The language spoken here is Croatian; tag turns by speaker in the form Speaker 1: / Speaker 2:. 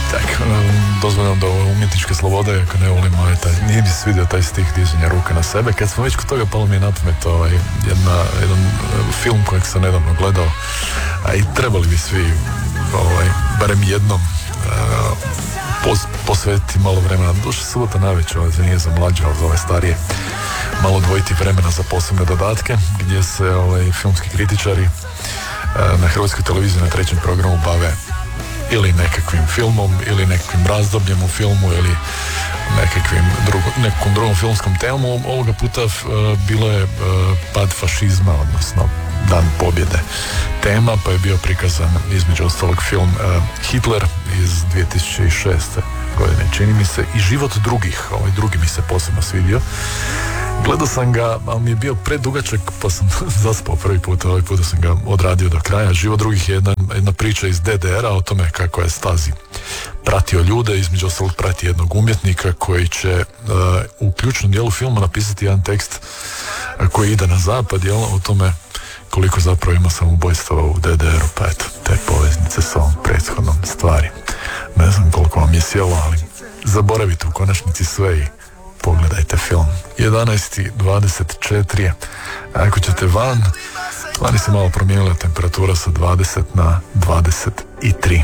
Speaker 1: Tak, dozvoljam da ovo umjetničke slobode, ako ne volim, nije mi se svidio taj stih dizanja ruke na sebe. Kad smo već kod toga, palo mi je na pamet jedan film kojeg sam nedavno gledao, a i trebali bi svi barem jednom posvetiti malo vremena. Duše subota navečer, nije za mlađe, ali za ove starije, malo odvojiti vremena za posebne dodatke, gdje se filmski kritičari na Hrvatskoj televiziji na 3. programu bave ili nekakvim filmom, ili nekakvim razdobljem u filmu, ili nekom drugom filmskom temom. Ovoga puta bilo je pad fašizma, odnosno Dan pobjede tema, pa je bio prikazan između ostalog film Hitler iz 2006. godine, čini mi se, i Život drugih. Drugi mi se posebno svidio. Gledao sam ga, ali mi je bio predugačak, pa sam zaspao prvi put, ovaj puta sam ga odradio do kraja. Život drugih je jedna priča iz DDR-a o tome kako je Stasi pratio ljude, između ostalog prati jednog umjetnika koji će u ključnom dijelu filma napisati jedan tekst koji ide na zapad, o tome koliko zapravo ima samoubojstava u DDR-u, pa eto, te poveznice s ovom prethodnom stvari. Ne znam koliko vam je sjelo, ali zaboravite u konačnici sve i pogledajte film. 11:24. Ako ćete vani se malo promijenila temperatura sa 20 na 23.